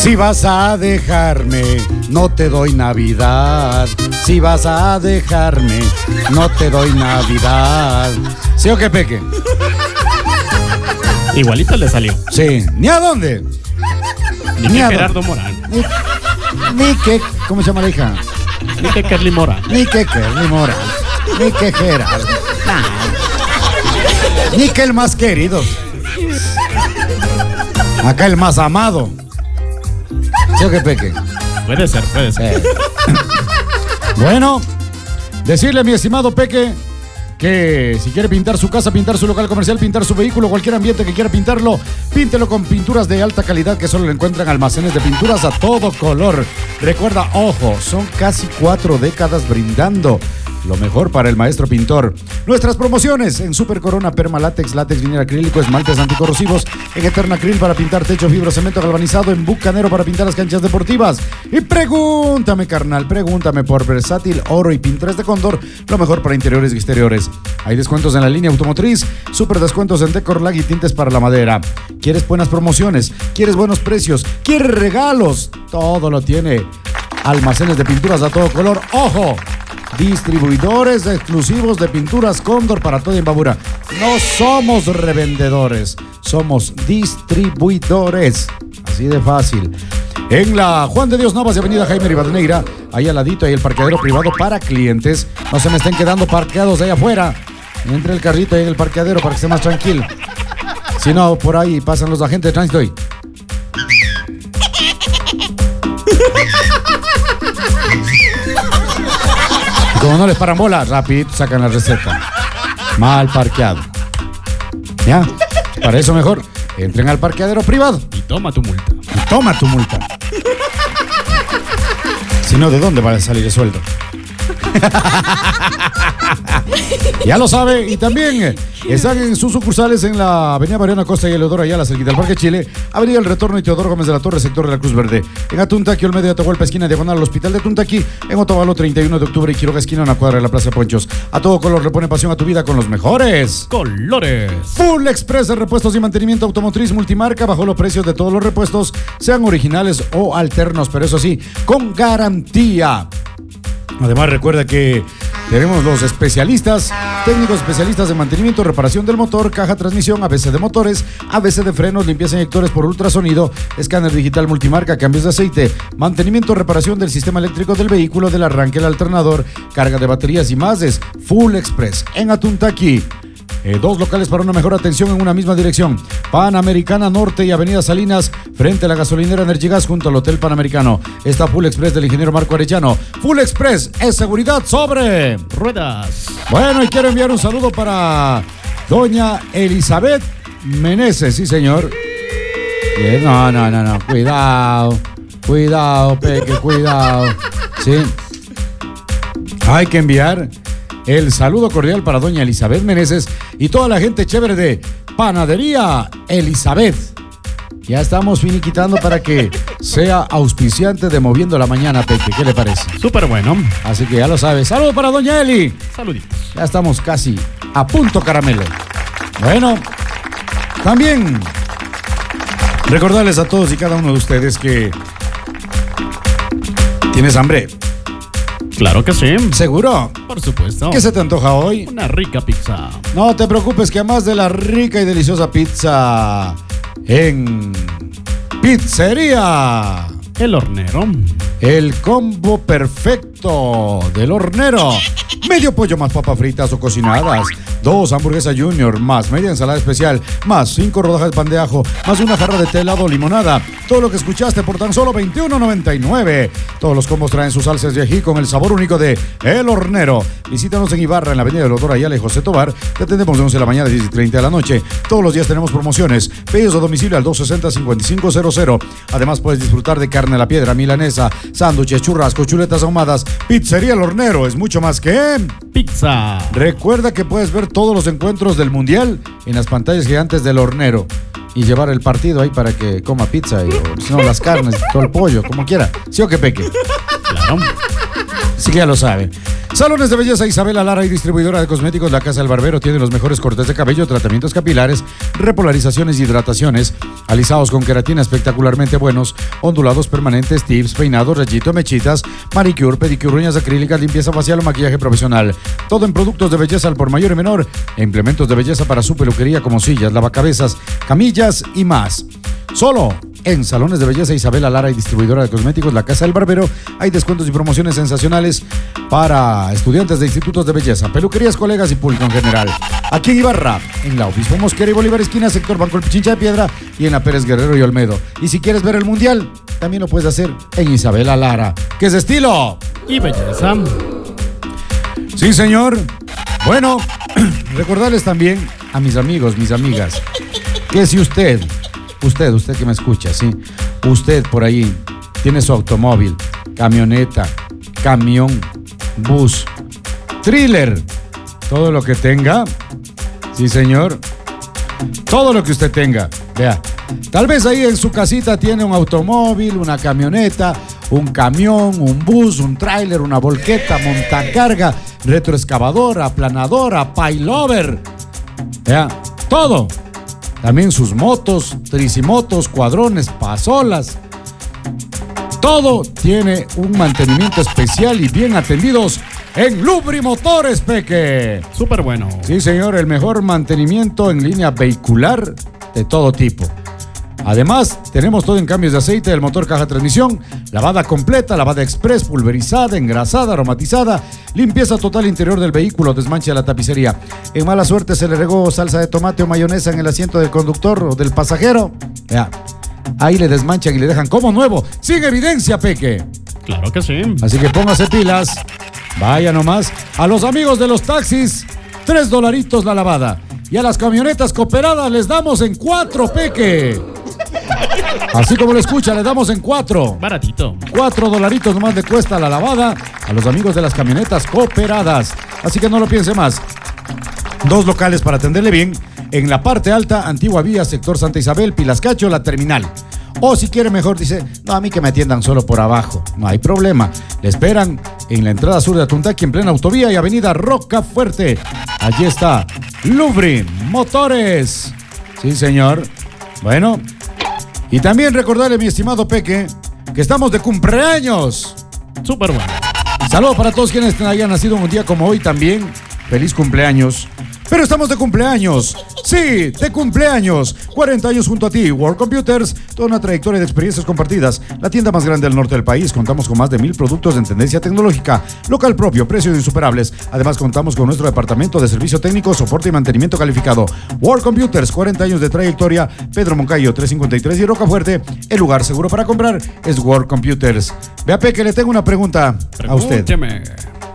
Si vas a dejarme, no te doy Navidad. Si vas a dejarme, no te doy Navidad. ¿Sí o qué, Peque? Igualito le salió. Sí. ¿Ni a dónde? Ni que Gerardo Morán. Ni que... ¿Cómo se llama la hija? Ni que Kerly Morán. Ni que Kerly Morán. Ni que Gerardo. Ni que el más querido. Acá el más amado. ¿Sí o qué, Peque? Puede ser, puede ser. Bueno, decirle a mi estimado Peque que si quiere pintar su casa, pintar su local comercial, pintar su vehículo, cualquier ambiente que quiera pintarlo, píntelo con pinturas de alta calidad que solo lo encuentran en almacenes de pinturas a todo color. Recuerda, ojo, son casi 4 décadas brindando lo mejor para el maestro pintor. Nuestras promociones en Super Corona, Permalátex, látex, vinil acrílico, esmaltes anticorrosivos, en Eterna Acryl para pintar techo, fibrocemento galvanizado, en Bucanero para pintar las canchas deportivas. Y pregúntame, carnal, pregúntame por Versátil, Oro y Pintres de Cóndor, lo mejor para interiores y exteriores. Hay descuentos en la línea automotriz, super descuentos en Decorlag y tintes para la madera. ¿Quieres buenas promociones? ¿Quieres buenos precios? ¿Quieres regalos? Todo lo tiene Almacenes de Pinturas a todo color. ¡Ojo! Distribuidores exclusivos de pinturas Cóndor para toda Imbabura. No somos revendedores, somos distribuidores. Así de fácil. En la Juan de Dios Navas y Avenida Jaime Rivadeneira, ahí al ladito hay el parqueadero privado para clientes. No se me estén quedando parqueados ahí afuera. Entre el carrito ahí en el parqueadero para que esté más tranquilo. Si no, por ahí pasan los agentes de tránsito y... Como no les paran bola, rápido sacan la receta. Mal parqueado. ¿Ya? Para eso mejor, entren al parqueadero privado. Y toma tu multa. Y toma tu multa. Si no, ¿de dónde va a salir el sueldo? Ya lo sabe. Y también están en sus sucursales en la avenida Mariana Costa y Eleodoro Ayala, cerquita del Parque Chile, avenida El Retorno y Teodoro Gómez de la Torre, sector de la Cruz Verde. En Atuntaqui, Olmedo y Atahualpa, esquina diagonal al Hospital de Atuntaqui. En Otavalo, 31 de octubre y Quiroga, esquina, una cuadra de la Plaza Ponchos. A todo color le pone pasión a tu vida con los mejores colores. Full Express de repuestos y mantenimiento automotriz multimarca. Bajo los precios de todos los repuestos, sean originales o alternos, pero eso sí, con garantía. Además, recuerda que tenemos los especialistas, técnicos especialistas de mantenimiento, reparación del motor, caja, transmisión, ABC de motores, ABC de frenos, limpieza de inyectores por ultrasonido, escáner digital multimarca, cambios de aceite, mantenimiento, reparación del sistema eléctrico del vehículo, del arranque, el alternador, carga de baterías y más. Es Full Express en Atuntaqui. 2 locales para una mejor atención en una misma dirección. Panamericana Norte y Avenida Salinas, frente a la gasolinera Energigas, junto al Hotel Panamericano. Está Full Express del ingeniero Marco Arellano. Full Express es seguridad sobre ruedas. Bueno, y quiero enviar un saludo para doña Elizabeth Meneses, sí señor. No. Cuidado, Peque, cuidado. Sí. Hay que enviar el saludo cordial para doña Elizabeth Meneses y toda la gente chévere de Panadería Elizabeth. Ya estamos finiquitando para que sea auspiciante de Moviendo la Mañana, Peque. ¿Qué le parece? Súper bueno. Así que ya lo sabes. Saludos para doña Eli. Saluditos. Ya estamos casi a punto caramelo. Bueno, también recordarles a todos y cada uno de ustedes que ¿tienes hambre? Claro que sí. ¿Seguro? Por supuesto. ¿Qué se te antoja hoy? Una rica pizza. No te preocupes, que además de la rica y deliciosa pizza en Pizzería El Hornero, el combo perfecto del Hornero. Medio pollo más papas fritas o cocinadas, 2 hamburguesas junior, más media ensalada especial, más 5 rodajas de pan de ajo, más una jarra de té helado o limonada. Todo lo que escuchaste por tan solo $21.99. Todos los combos traen sus salsas de ají con el sabor único de El Hornero. Visítanos en Ibarra, en la avenida Eleodoro Ayala y José Tobar. Te atendemos de 11 de la mañana a 10:30 de la noche. Todos los días tenemos promociones. Pedidos a domicilio al 260-5500. Además puedes disfrutar de carne a la piedra, milanesa, sándwiches, churrasco, chuletas ahumadas. Pizzería El Hornero es mucho más que pizza. Recuerda que puedes ver todos los encuentros del Mundial en las pantallas gigantes del Hornero y llevar el partido ahí para que coma pizza, o si no, las carnes, todo el pollo, como quiera. ¿Sí o qué, Peque? Claro. Sí que ya lo sabe. Salones de Belleza Isabela Lara y distribuidora de cosméticos La Casa del Barbero tiene los mejores cortes de cabello, tratamientos capilares, repolarizaciones y hidrataciones, alisados con queratina espectacularmente buenos, ondulados permanentes, tips, peinados, rayito, mechitas, manicure, pedicure, uñas acrílicas, limpieza facial o maquillaje profesional. Todo en productos de belleza al por mayor y menor, e implementos de belleza para su peluquería como sillas, lavacabezas, camillas y más. Solo en Salones de Belleza Isabela Lara y distribuidora de cosméticos La Casa del Barbero hay descuentos y promociones sensacionales para estudiantes de institutos de belleza, peluquerías, colegas y público en general. Aquí en Ibarra, en la Obispo Mosquera y Bolívar esquina, sector Banco El Pichincha de Piedra, y en la Pérez Guerrero y Olmedo. Y si quieres ver el mundial, también lo puedes hacer en Isabela Lara, que es de estilo Y belleza. Sí, señor. Bueno, recordarles también a mis amigos, mis amigas, que si usted que me escucha, ¿sí? Usted por ahí tiene su automóvil, camioneta, camión, bus, thriller, todo lo que tenga, sí, señor, todo lo que usted tenga, vea, tal vez ahí en su casita tiene un automóvil, una camioneta, un camión, un bus, un tráiler, una volqueta, montacarga, retroexcavadora, aplanadora, paylover, vea, todo. También sus motos, tricimotos, cuadrones, pasolas. Todo tiene un mantenimiento especial y bien atendidos en Lubri Motores, Peque. Súper bueno. Sí, señor, el mejor mantenimiento en línea vehicular de todo tipo. Además, tenemos todo en cambios de aceite del motor, caja, transmisión, lavada completa, lavada express, pulverizada, engrasada, aromatizada, limpieza total interior del vehículo, desmanche de la tapicería. En mala suerte se le regó salsa de tomate o mayonesa en el asiento del conductor o del pasajero. Ya, ahí le desmanchan y le dejan como nuevo, sin evidencia, Peque. Claro que sí. Así que póngase pilas, vaya nomás. A los amigos de los taxis, $3 la lavada. Y a las camionetas cooperadas les damos en 4, Peque. Así como lo escucha, le damos en 4. Baratito. $4 nomás le cuesta la lavada a los amigos de las camionetas cooperadas. Así que no lo piense más. 2 locales para atenderle bien. En la parte alta, Antigua Vía, sector Santa Isabel, Pilascacho, la terminal. O si quiere mejor, dice, no, a mí que me atiendan solo por abajo. No hay problema. Le esperan en la entrada sur de Atuntaqui, en plena autovía y avenida Rocafuerte. Allí está Lubri Motores. Sí, señor. Bueno, y también recordarle, mi estimado Peque, que estamos de cumpleaños. Súper bueno. Saludos para todos quienes hayan nacido un día como hoy también. Feliz cumpleaños. Pero estamos de cumpleaños. Sí, de cumpleaños. 40 años junto a ti. World Computers, toda una trayectoria de experiencias compartidas. La tienda más grande del norte del país. Contamos con más de 1000 productos en tendencia tecnológica. Local propio, precios insuperables. Además, contamos con nuestro departamento de servicio técnico, soporte y mantenimiento calificado. World Computers, 40 años de trayectoria. Pedro Moncayo, 353 y Rocafuerte. El lugar seguro para comprar es World Computers. Vea, Peque, le tengo una pregunta a usted. Pregúnteme.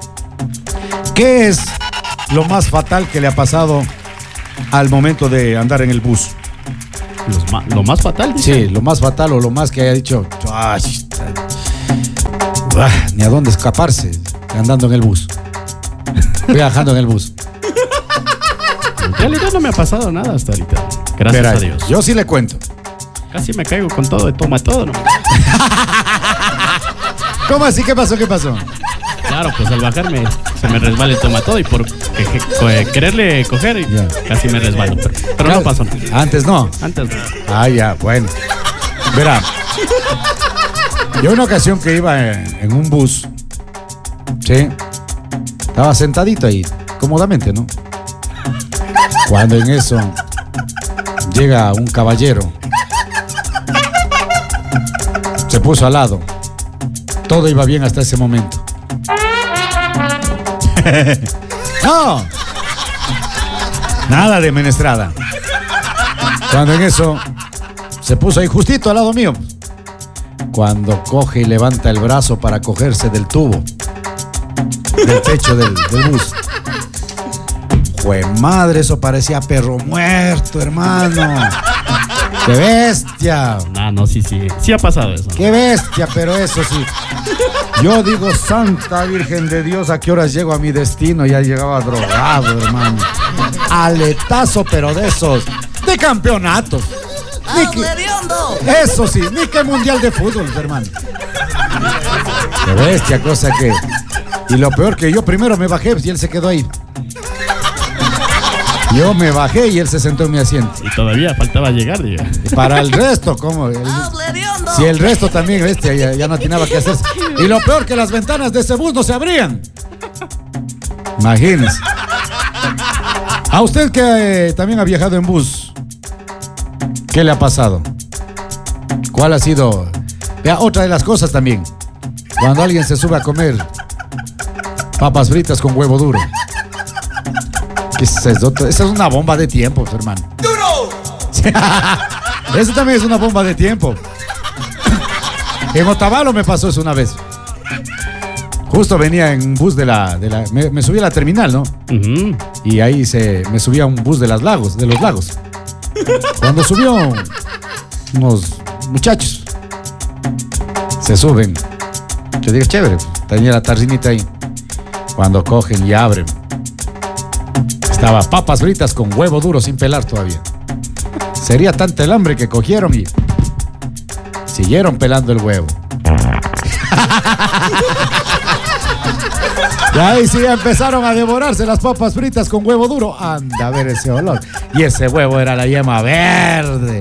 ¿Qué es lo más fatal que le ha pasado al momento de andar en el bus? Lo más fatal, dice. Sí, lo más fatal o lo más que haya dicho, ni a dónde escaparse andando en el bus, viajando en el bus. En realidad no me ha pasado nada hasta ahorita. Gracias Verá, a Dios. yo sí le cuento. Casi me caigo con todo, toma todo, ¿no? ¿Cómo así? ¿Qué pasó? ¿Qué pasó? Claro, pues al bajarme se me resbala el toma todo y por quererle coger Ya. casi me resbalo. Pero no pasó nada. Antes no. Antes no. Ah, ya, bueno. Verá, yo una ocasión que iba en un bus, sí, estaba sentadito ahí, cómodamente, ¿no? Cuando en eso llega un caballero, se puso al lado. Todo iba bien hasta ese momento. ¡No! Nada de menestrada. Cuando en eso se puso ahí justito al lado mío. Cuando coge y levanta el brazo para cogerse del tubo, del techo del bus. Jue madre, eso parecía perro muerto, hermano. ¡Qué bestia! No, sí. Sí ha pasado eso. ¡Qué bestia! Pero eso sí. Yo digo, Santa Virgen de Dios, ¿a qué horas llego a mi destino? Ya llegaba drogado, hermano. Aletazo, pero de esos, de campeonatos. Eso sí, ni que mundial de fútbol, hermano. Qué bestia, cosa que Y lo peor que yo primero me bajé y él se quedó ahí. Yo me bajé y él se sentó en mi asiento. Y todavía faltaba llegar, diga. Para el resto, ¿cómo? Si el resto también, ya no atinaba qué hacer. Y lo peor que las ventanas de ese bus no se abrían. Imagínense. A usted que también ha viajado en bus, ¿qué le ha pasado? ¿Cuál ha sido? Vea, otra de las cosas también. Cuando alguien se sube a comer papas fritas con huevo duro. Esa es una bomba de tiempo, hermano. ¡Duro! Eso también es una bomba de tiempo. En Otavalo me pasó eso una vez. Justo venía en un bus me subí a la terminal, ¿no? Uh-huh. Y ahí me subí a un bus de los lagos. Cuando subió unos muchachos, se suben. Yo digo, chévere, tenía la tarrinita ahí. Cuando cogen y abren, estaba papas fritas con huevo duro sin pelar todavía. Sería tanta el hambre que cogieron y siguieron pelando el huevo. Y ahí sí empezaron a devorarse las papas fritas con huevo duro. Anda a ver ese olor. Y ese huevo era la yema verde.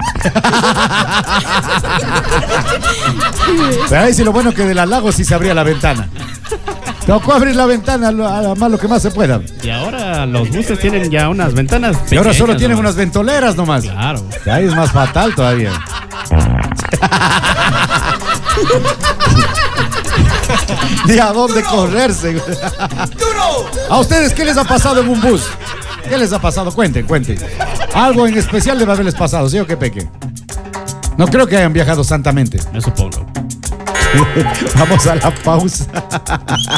Pero ahí sí lo bueno que de las lagos sí se abría la ventana. Tocó abrir la ventana más lo que más se pueda. Y ahora los buses tienen ya unas ventanas pequeñas. Y ahora solo tienen unas ventoleras nomás. Claro. Y ahí es más fatal todavía. Ni a dónde correrse. ¿A ustedes qué les ha pasado en un bus? ¿Qué les ha pasado? Cuenten. Algo en especial debe haberles pasado, ¿sí o qué, Peque? No creo que hayan viajado santamente. Me supongo. Vamos a la pausa.